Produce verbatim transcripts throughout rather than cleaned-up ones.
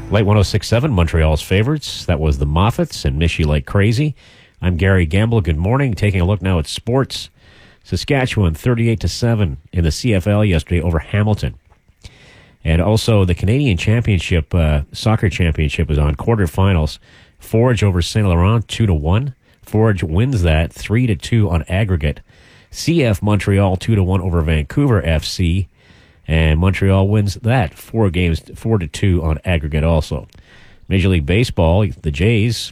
Light one oh six point seven, Montreal's favorites. That was the Moffats and Miss You Like Crazy. I'm Gary Gamble. Good morning. Taking a look now at sports. Saskatchewan thirty-eight to seven in the C F L yesterday over Hamilton. And also the Canadian Championship, uh, soccer championship was on quarterfinals. Forge over Saint Laurent two to one. Forge wins that three to two on aggregate. C F Montreal two to one over Vancouver F C. And Montreal wins that four games, four to two on aggregate also. Major League Baseball, the Jays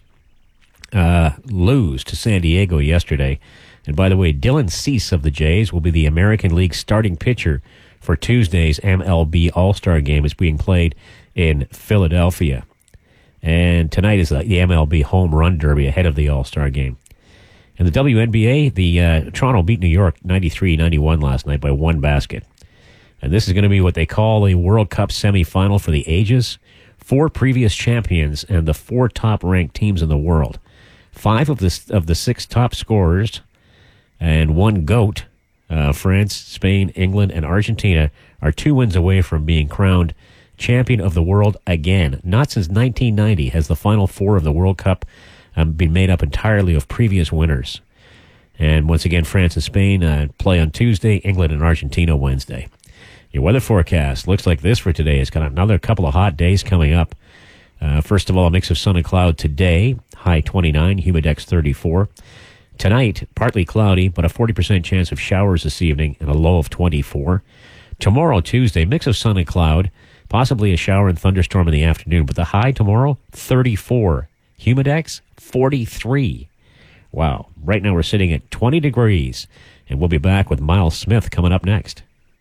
uh, lose to San Diego yesterday. And by the way, Dylan Cease of the Jays will be the American League starting pitcher for Tuesday's M L B All-Star Game. It's being played in Philadelphia. And tonight is the M L B Home Run Derby ahead of the All-Star Game. In the W N B A, the uh, Toronto beat New York ninety-three ninety-one last night by one basket. And this is going to be what they call a World Cup semifinal for the ages. Four previous champions and the four top-ranked teams in the world. Five of the, of the six top scorers and one GOAT, uh, France, Spain, England, and Argentina, are two wins away from being crowned champion of the world again. Not since nineteen ninety has the final four of the World Cup um, been made up entirely of previous winners. And once again, France and Spain uh, play on Tuesday, England and Argentina Wednesday. Your weather forecast looks like this for today. It's got another couple of hot days coming up. Uh, first of all, a mix of sun and cloud today, high twenty-nine, humidex thirty-four. Tonight, partly cloudy, but a forty percent chance of showers this evening and a low of twenty-four. Tomorrow, Tuesday, mix of sun and cloud, possibly a shower and thunderstorm in the afternoon, but the high tomorrow, thirty-four. Humidex, forty-three. Wow. Right now we're sitting at twenty degrees, and we'll be back with Miles Smith coming up next.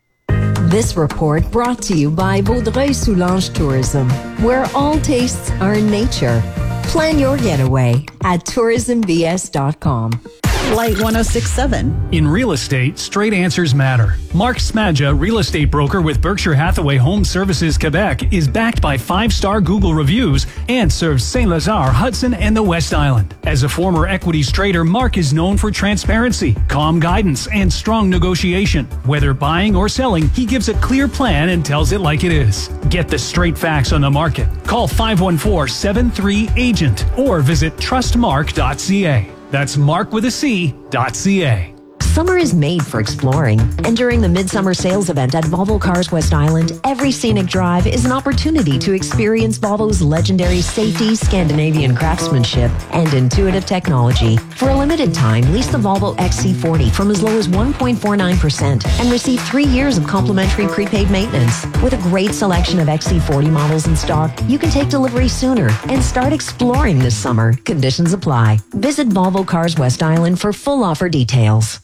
This report brought to you by Vaudreuil-Soulanges Tourism, where all tastes are in nature. Plan your getaway at tourism b s dot com. Light one oh six point seven. In real estate, straight answers matter. Mark Smadja, real estate broker with Berkshire Hathaway Home Services Quebec, is backed by five-star Google reviews and serves Saint-Lazare, Hudson, and the West Island. As a former equities trader, Mark is known for transparency, calm guidance, and strong negotiation. Whether buying or selling, he gives a clear plan and tells it like it is. Get the straight facts on the market. Call five one four, seven three, agent or visit trust mark dot c a. That's Mark with a C, dot C-A. Summer is made for exploring, and during the Midsummer Sales Event at Volvo Cars West Island, every scenic drive is an opportunity to experience Volvo's legendary safety, Scandinavian craftsmanship, and intuitive technology. For a limited time, lease the Volvo X C forty from as low as one point four nine percent and receive three years of complimentary prepaid maintenance. With a great selection of X C forty models in stock, you can take delivery sooner and start exploring this summer. Conditions apply. Visit Volvo Cars West Island for full offer details.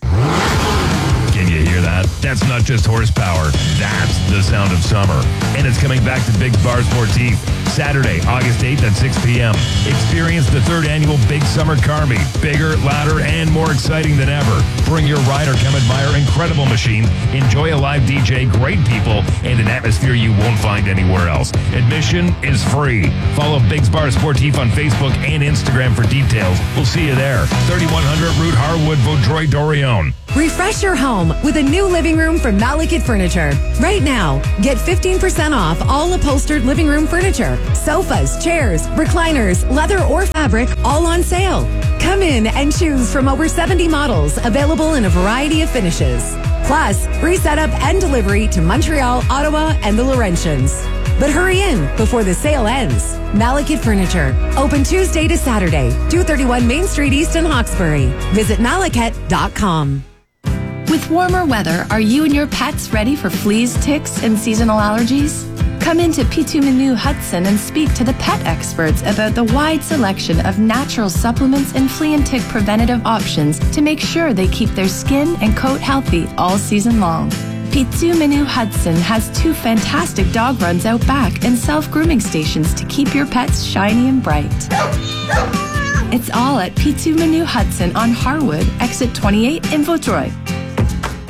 Can you hear that? That's not just horsepower. That's the sound of summer. And it's coming back to Big Bar Sportif. Saturday, August eighth at six p.m. Experience the third annual Big Summer Car Meet. Bigger, louder, and more exciting than ever. Bring your ride or come admire incredible machines. Enjoy a live D J, great people, and an atmosphere you won't find anywhere else. Admission is free. Follow Big Bar Sportif on Facebook and Instagram for details. We'll see you there. thirty-one hundred Route Harwood, Vaudreuil-Dorion. Refresh your home with a new living room from Malekith Furniture. Right now, get fifteen percent off all upholstered living room furniture. Sofas, chairs, recliners, leather or fabric, all on sale. Come in and choose from over seventy models available in a variety of finishes. Plus, free setup and delivery to Montreal, Ottawa, and the Laurentians. But hurry in before the sale ends. Malekith Furniture. Open Tuesday to Saturday, two thirty-one Main Street East in Hawkesbury. Visit malekith dot com. With warmer weather, are you and your pets ready for fleas, ticks, and seasonal allergies? Come into Pitou Menu Hudson and speak to the pet experts about the wide selection of natural supplements and flea and tick preventative options to make sure they keep their skin and coat healthy all season long. Pitou Menu Hudson has two fantastic dog runs out back and self-grooming stations to keep your pets shiny and bright. It's all at Pitou Menu Hudson on Harwood, exit twenty-eight in Vaudreuil.